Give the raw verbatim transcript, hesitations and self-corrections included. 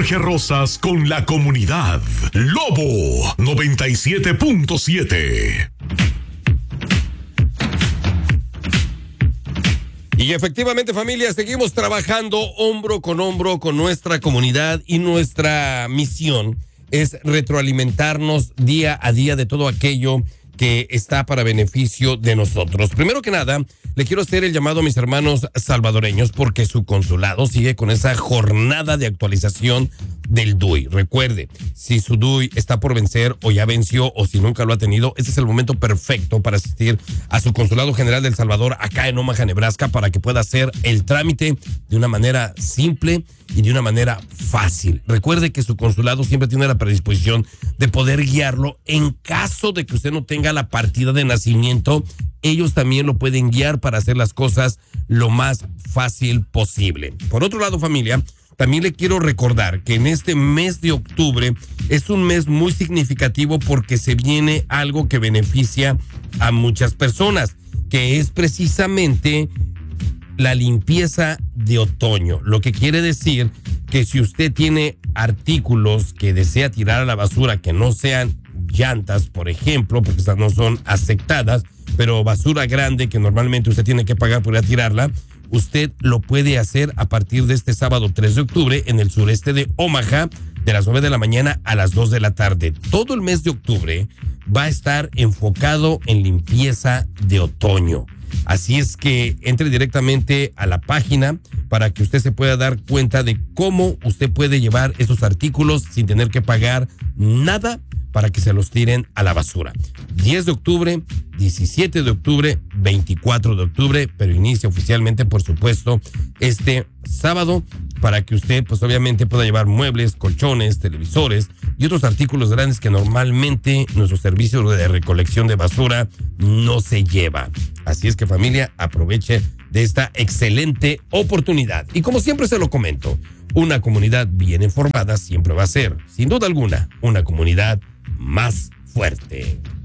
Jorge Rosas con la comunidad. Lobo noventa y siete punto siete. Y efectivamente, familia, seguimos trabajando hombro con hombro con nuestra comunidad y nuestra misión es retroalimentarnos día a día de todo aquello que está para beneficio de nosotros. Primero que nada, le quiero hacer el llamado a mis hermanos salvadoreños porque su consulado sigue con esa jornada de actualización del D U I. Recuerde, si su D U I está por vencer o ya venció o si nunca lo ha tenido, este es el momento perfecto para asistir a su Consulado General de El Salvador acá en Omaha, Nebraska, para que pueda hacer el trámite de una manera simple y de una manera fácil. Recuerde que su consulado siempre tiene la predisposición de poder guiarlo en caso de que usted no tenga la partida de nacimiento. Ellos también lo pueden guiar para hacer las cosas lo más fácil posible. Por otro lado, familia, también le quiero recordar que en este mes de octubre es un mes muy significativo porque se viene algo que beneficia a muchas personas, que es precisamente la limpieza de otoño, lo que quiere decir que si usted tiene artículos que desea tirar a la basura que no sean llantas, por ejemplo, porque estas no son aceptadas, pero basura grande que normalmente usted tiene que pagar por ir a tirarla, usted lo puede hacer a partir de este sábado tres de octubre en el sureste de Omaha, de las nueve de la mañana a las dos de la tarde. Todo el mes de octubre va a estar enfocado en limpieza de otoño. Así es que entre directamente a la página para que usted se pueda dar cuenta de cómo usted puede llevar esos artículos sin tener que pagar nada para que se los tiren a la basura. diez de octubre, diecisiete de octubre, veinticuatro de octubre, pero inicia oficialmente, por supuesto, este sábado para que usted, pues obviamente, pueda llevar muebles, colchones, televisores y otros artículos grandes que normalmente nuestros servicios de recolección de basura no se lleva. Así es que, familia, aproveche de esta excelente oportunidad. Y como siempre se lo comento, una comunidad bien informada siempre va a ser, sin duda alguna, una comunidad más fuerte.